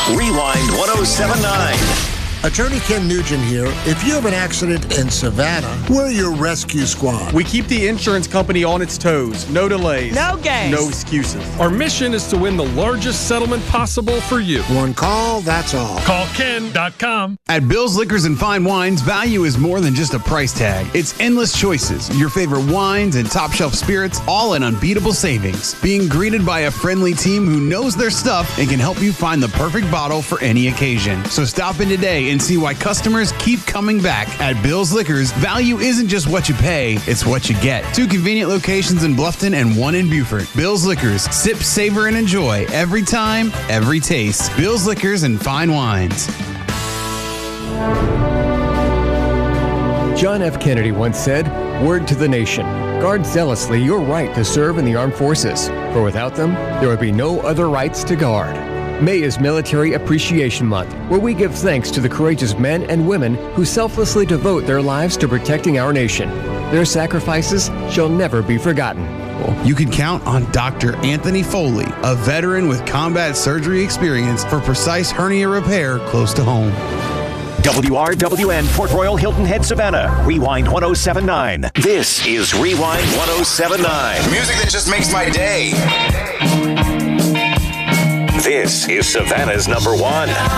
Rewind 1079. Attorney Ken Nugent here. If you have an accident in Savannah, we're your rescue squad. We keep the insurance company on its toes. No delays. No games. No excuses. Our mission is to win the largest settlement possible for you. One call, that's all. Call Ken.com. At Bill's Liquors and Fine Wines, value is more than just a price tag. It's endless choices, your favorite wines and top shelf spirits, all in unbeatable savings. Being greeted by a friendly team who knows their stuff and can help you find the perfect bottle for any occasion. So stop in today and see why customers keep coming back. At Bill's Liquors, value isn't just what you pay, it's what you get. 2 convenient locations in Bluffton and 1 in Beaufort. Bill's Liquors. Sip, savor, and enjoy every time, every taste. Bill's Liquors and Fine Wines. John F. Kennedy once said, "Word to the nation, guard zealously your right to serve in the armed forces, for without them, there would be no other rights to guard." May is Military Appreciation Month, where we give thanks to the courageous men and women who selflessly devote their lives to protecting our nation. Their sacrifices shall never be forgotten. You can count on Dr. Anthony Foley, a veteran with combat surgery experience for precise hernia repair close to home. WRWN Port Royal Hilton Head Savannah. Rewind 1079. This is Rewind 1079. Music that just makes my day. This is Savannah's number 1.